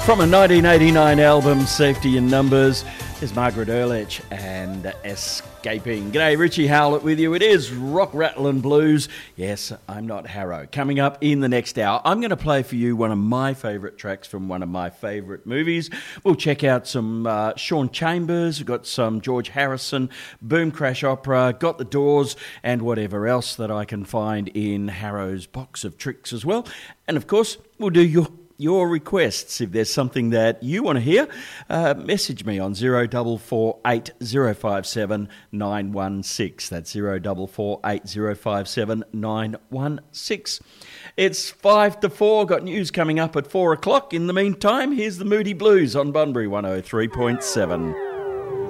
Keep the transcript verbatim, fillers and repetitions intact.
From a nineteen eighty-nine album, Safety in Numbers, is Margaret Ehrlich and Escaping. G'day, Richie Howlett with you. It is Rock, Rattle and Blues. Yes, I'm not Harrow. Coming up in the next hour, I'm going to play for you one of my favourite tracks from one of my favourite movies. We'll check out some uh, Sean Chambers, we've got some George Harrison, Boom Crash Opera, Got the Doors, and whatever else that I can find in Harrow's box of tricks as well. And of course, we'll do your your requests. If there's something that you want to hear, uh, message me on zero four four eight zero five seven nine one six. That's zero four four eight zero five seven nine one six. It's five to four. Got news coming up at four o'clock. In the meantime, here's the Moody Blues on Bunbury one oh three point seven.